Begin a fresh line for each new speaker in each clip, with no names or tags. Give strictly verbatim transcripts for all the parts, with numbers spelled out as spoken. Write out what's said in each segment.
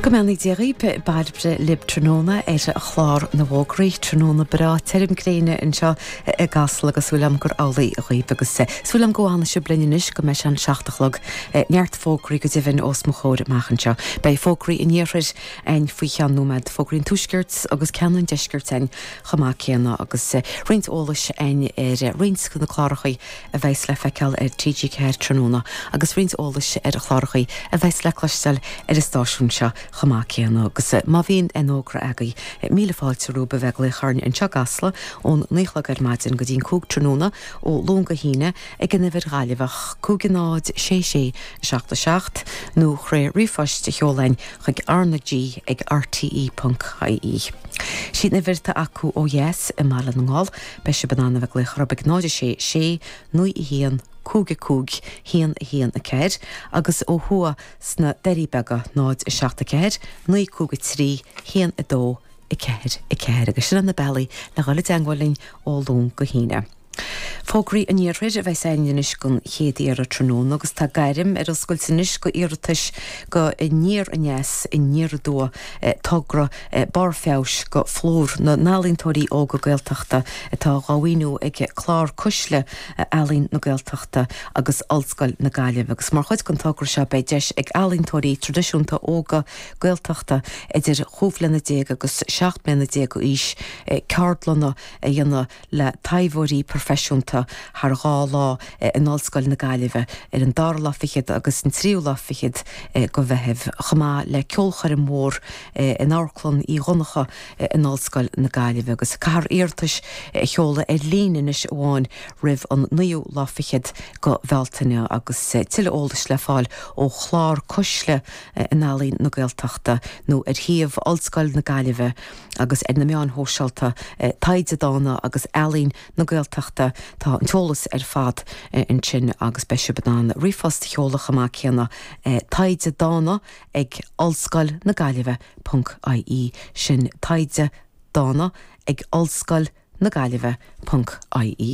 Gomenni dirípe barbre lib tróna é a chlár na bhógraí tróna bra terim gréine in seo a gasla agus bhfuilam gur álaí a chuoib agus sé. Súlam gohána se blinis go me an seachtalog neart fógraí go dibhann os mo chóir machchan seo. Bei fógraí in níorid ein faoi chean nómad fógraín túisgirt agus ceann deisgirt ein chamá céanna agus rint ólais ein ar rint go na chlárachaí a bheits le feiceal ar T G Care tróna agus rint ólais ar a chlárachaí a bheits le clastel ar a stáisiún seo chamá céanna agus má bhíon enógra agaí míle fáilte rúba bheith le charn in seo gasla ón níchla gar maidin go dtín cúg tróna ó lónga híine ag gna bhir gáilehach cúganáid sé sé seachta seacht nó chré rifoiste cheolainn chuig arna G ag R T E punt I E. Siad na bhirta acu ó yes i mála na ngáil be se banana bheith le chorabig náide sé sé nui i hían cúga cúg hían a hían a ceir agus ó thua sna deirí bega náid i seachta ceir nui cúga trí hían a dó i ceir i ceir agus sin na bailí le gáile deanghilinn ó lún go híine. Fógraí a níorrid a bheith aininis gon chéad ar a tróna agus tá gairim ar oscail sanis go iiritas go i níor a neas i níor dó tugra bar feis go flór na nálíntóirí ó go gailteachta tá gáhainú ag chlár cisle alín na gailteachta agus alscail na gaiileh agus mar chuid gon tugra se bei deis ag alíntóirí tradiisiúnta óga gailteachta idir chúflena déag agus seachtmena déag go ís ceardlanna a dhéanana le taimhóirí profisiúnta thar gá lá in allscoil na gaiileh ar an dar lafichiid agus an tríú lafichiid go bheitheh chamá le ceolchar an mór in áirclann í ghonacha in allscoil na gaiileh agus car íirtas cheola ar líanais óháin rih an níú lafichiid go bhhealtaine agus tuile ólas le fáil ó chlár cisle in álín na gailteachta nó ar thiamh allscoil na gaiileh agus ar na meán hóseálta taide dána agus álín na gailteachta tá an teolas ar fad in sin agus beise banán rifast cheola chamá céanna taide dána ag allscoil na gaiileh punt I E sin taide dána ag allscoil na gaiileh punt I E.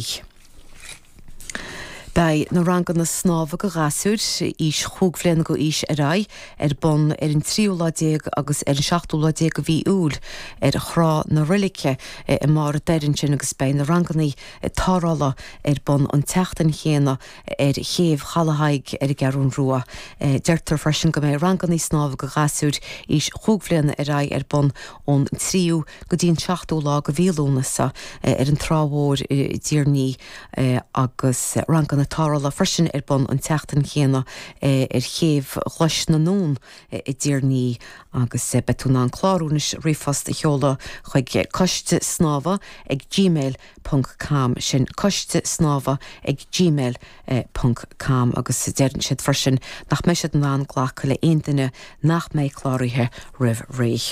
Bei na rangan na snáfa go gasúr ís chúgflein go ís a rai ar bon ar an tríúla déag agus ar an seachtúla déag go bhí úl ar a chrá na riliche i mar a deirin sin agus bei na ranganí tárála ar bon an teachtain chéana ar chéamh chalahaig ar garún rua. Deirtar freisin go mé ranganí snáfa go gasúr ís chúgflein a rai ar bon ón tríú go dtíon seachtúla go bhílúnasa ar an tráhór díirní agus rangan tárála freisin ar bon an teachtain chéana ar chéamh chluis na nún i ddíirní agus betúna an chlárúnis rifast a cheola chuig coiste snáva ag gmail punt com sin coiste snáva ag gmail punt com agus deirn siad freisin nach meisiad an an ghlacha le aon duine nach méid chláiríthe rih réich.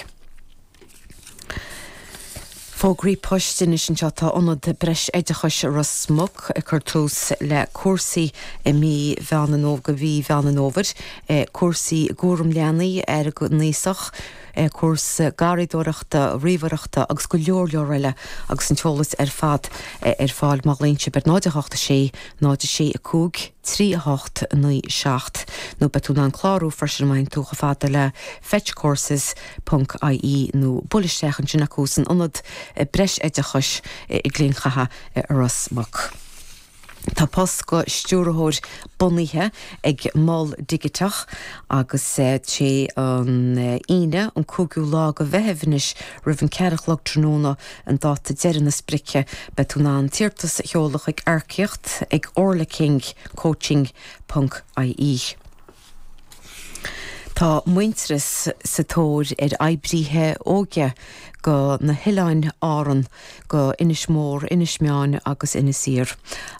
Fógraí poistin is an seátá onad breis éidechas rasmuk a chur tús le cuasaí i mí bhean an óg go bhí bhean an óver cuasaí gúrum leanaí ar go níosach cuas garidóireachta riomhaireachta agus go leor leor eile agus an teolas ar fad ar fáil má léintse ber náideachta sé náide sé a cúg trí a hácht ní seacht nó betún an chlárú freisin main tú go fada le fetchcourses punt I E nó bulisteachan sin acúsan onad breis éidechas i glínchatha rasmach. Tá pas go stúrathóir buníthe ag máil digiteach agus sé an ine an cúgú lá go bheithehnis rih an ceirech le tróna an dáta deireanna sprice betúna an tíirtas cheolach ag airceocht ag Orla King coaching punt I E. Tá muinteras sa tóir ar aibríthe óge go na hiileáin áran go inis mór, inis meán agus inis ír.